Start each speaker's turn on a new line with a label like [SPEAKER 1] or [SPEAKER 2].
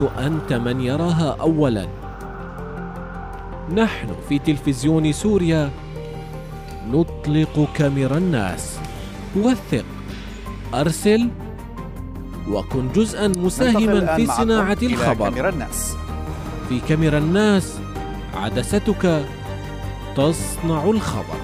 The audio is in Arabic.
[SPEAKER 1] أنت من يراها أولاً. نحن في تلفزيون سوريا نطلق كاميرا الناس. وثق، أرسل، وكن جزءاً مساهماً في صناعة الخبر. في كاميرا الناس عدستك تصنع الخبر.